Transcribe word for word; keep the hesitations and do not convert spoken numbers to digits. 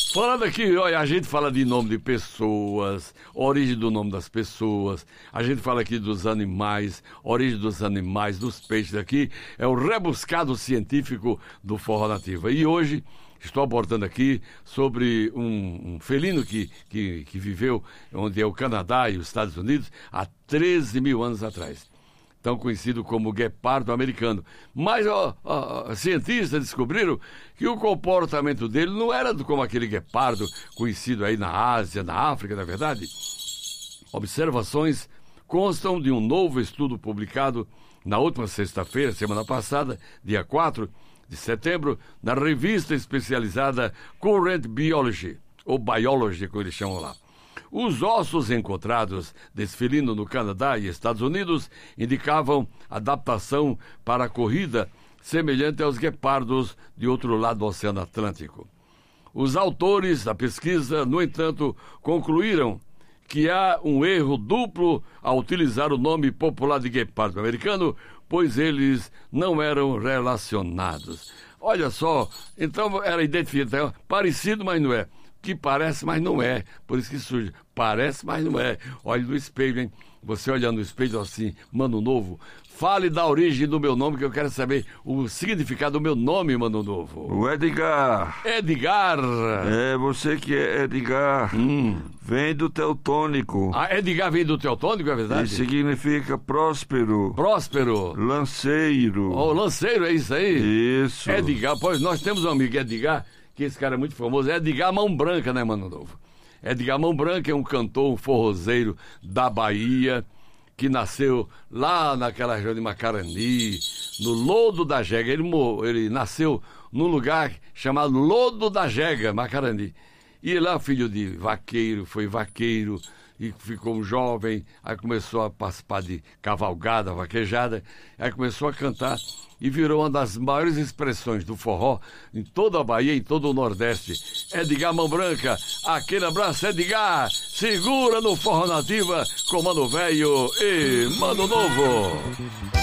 Falando aqui, olha, a gente fala de nome de pessoas, origem do nome das pessoas, a gente fala aqui dos animais, origem dos animais, dos peixes aqui, é o rebuscado científico do Forró Nativa. E hoje estou abordando aqui sobre um, um felino que, que, que viveu onde é o Canadá e os Estados Unidos há treze mil anos atrás. Tão conhecido como guepardo americano. Mas ó, ó, cientistas descobriram que o comportamento dele não era como aquele guepardo conhecido aí na Ásia, na África, na verdade. Observações constam de um novo estudo publicado na última sexta-feira, semana passada, dia quatro de setembro, na revista especializada Current Biology, ou Biology, como eles chamam lá. Os ossos encontrados desse felino no Canadá e Estados Unidos indicavam adaptação para a corrida semelhante aos guepardos de outro lado do Oceano Atlântico. Os autores da pesquisa, no entanto, concluíram que há um erro duplo ao utilizar o nome popular de guepardo americano, pois eles não eram relacionados. Olha só, então era identificado, parecido, mas não é. Que parece, mas não é. Por isso que surge. Parece, mas não é. Olha no espelho, hein? Você olhando no espelho assim, Mano Novo, fale da origem do meu nome, que eu quero saber o significado do meu nome, Mano Novo. O Edgar. Edgar. É, você que é Edgar. Hum. Vem do teutônico. Ah, Edgar vem do teutônico, é verdade? E significa próspero. Próspero. Lanceiro. Oh, lanceiro, é isso aí? Isso. Edgar, pois nós temos um amigo, Edgar, que esse cara é muito famoso, é Edgar Mão Branca, né, Mano Novo? Edgar Mão Branca é um cantor, um forrozeiro da Bahia, que nasceu lá naquela região de Macarani, no Lodo da Jega. Ele, ele nasceu num lugar chamado Lodo da Jega, Macarani. E lá, filho de vaqueiro, foi vaqueiro e ficou um jovem, aí começou a participar de cavalgada, vaquejada, aí começou a cantar e virou uma das maiores expressões do forró em toda a Bahia, em todo o Nordeste. Edgar Mão Branca, aquele abraço, Edgar, segura no Forró Nativa com Mano Velho e Mano Novo.